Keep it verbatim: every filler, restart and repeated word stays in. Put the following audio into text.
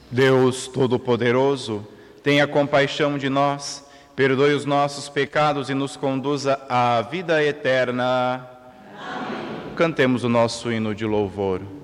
Deus Todo-Poderoso, tenha compaixão de nós, perdoe os nossos pecados e nos conduza à vida eterna. Amém. Cantemos o nosso hino de louvor.